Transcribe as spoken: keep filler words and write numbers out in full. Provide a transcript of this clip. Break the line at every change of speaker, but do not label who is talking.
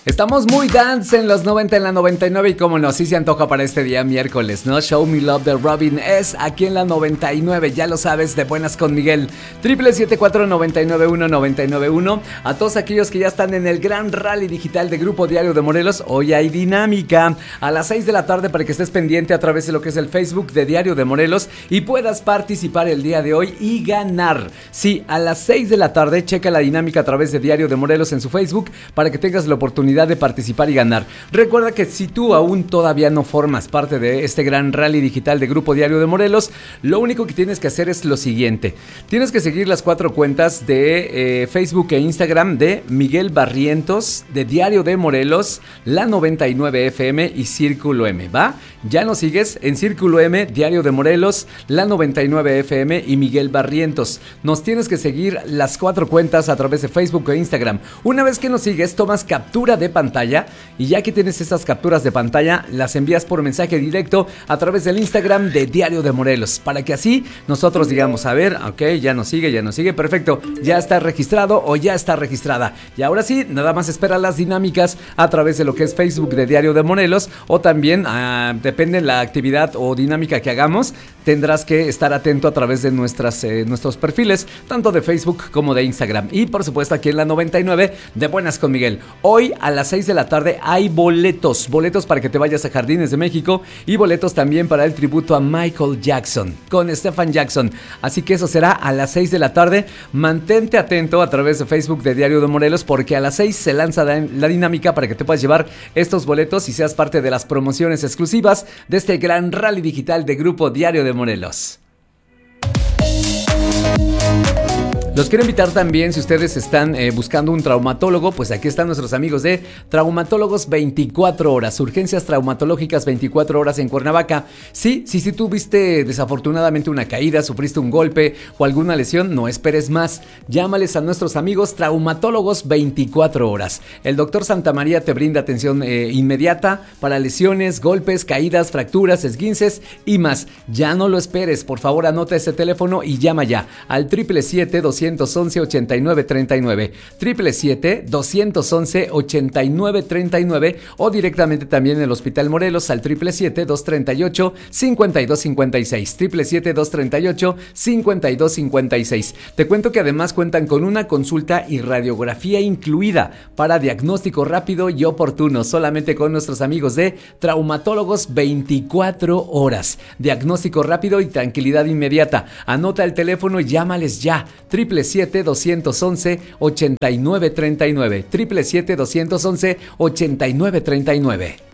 Estamos muy dance en los noventa, en la noventa y nueve y como no, sí se antoja para este día miércoles, ¿no? Show Me Love de Robin es aquí en la noventa y nueve, ya lo sabes, de buenas con Miguel. Triple siete cuatro nueve nueve uno nueve nueve uno. A todos aquellos que ya están en el gran rally digital de Grupo Diario de Morelos, hoy hay dinámica a las seis de la tarde para que estés pendiente a través de lo que es el Facebook de Diario de Morelos y puedas participar el día de hoy y ganar. Sí, a las seis de la tarde, checa la dinámica a través de Diario de Morelos en su Facebook para que tengas la oportunidad de participar y ganar. Recuerda que si tú aún todavía no formas parte de este gran rally digital de Grupo Diario de Morelos, lo único que tienes que hacer es lo siguiente. Tienes que seguir las cuatro cuentas de eh, Facebook e Instagram de Miguel Barrientos, de Diario de Morelos, La noventa y nueve F M y Círculo M, ¿va? Ya nos sigues en Círculo M, Diario de Morelos, La noventa y nueve F M y Miguel Barrientos. Nos tienes que seguir las cuatro cuentas a través de Facebook e Instagram. Una vez que nos sigues, tomas captura de pantalla y ya que tienes estas capturas de pantalla, las envías por mensaje directo a través del Instagram de Diario de Morelos, para que así nosotros digamos, a ver, ok, ya nos sigue, ya nos sigue, perfecto, ya está registrado o ya está registrada. Y ahora sí, nada más espera las dinámicas a través de lo que es Facebook de Diario de Morelos o también, uh, depende de la actividad o dinámica que hagamos, tendrás que estar atento a través de nuestras, eh, nuestros perfiles, tanto de Facebook como de Instagram. Y por supuesto aquí en la noventa y nueve de Buenas con Miguel. Hoy a las seis de la tarde hay boletos, boletos para que te vayas a Jardines de México y boletos también para el tributo a Michael Jackson, con Stephen Jackson. Así que eso será a las seis de la tarde. Mantente atento a través de Facebook de Diario de Morelos porque a las seis se lanza la dinámica para que te puedas llevar estos boletos y seas parte de las promociones exclusivas de este gran rally digital de Grupo Diario de Morelos. Los quiero invitar también, si ustedes están eh, buscando un traumatólogo, pues aquí están nuestros amigos de Traumatólogos veinticuatro horas, urgencias traumatológicas veinticuatro horas en Cuernavaca. Sí, sí, si tuviste desafortunadamente una caída, sufriste un golpe o alguna lesión, no esperes más. Llámales a nuestros amigos Traumatólogos veinticuatro horas. El doctor Santamaría te brinda atención eh, inmediata para lesiones, golpes, caídas, fracturas, esguinces y más. Ya no lo esperes, por favor anota ese teléfono y llama ya al triple siete doscientos once ochenta y nueve treinta y nueve, triple siete doscientos once ochenta y nueve treinta y nueve o directamente también en el Hospital Morelos al triple siete dos treinta y ocho cincuenta y dos cincuenta y seis, triple siete dos treinta y ocho cincuenta y dos cincuenta y seis. Te cuento que además cuentan con una consulta y radiografía incluida para diagnóstico rápido y oportuno, solamente con nuestros amigos de Traumatólogos veinticuatro horas. Diagnóstico rápido y tranquilidad inmediata. Anota el teléfono y llámales ya. triple siete doscientos once ochenta y nueve treinta y nueve, triple siete doscientos once ochenta y nueve treinta y nueve.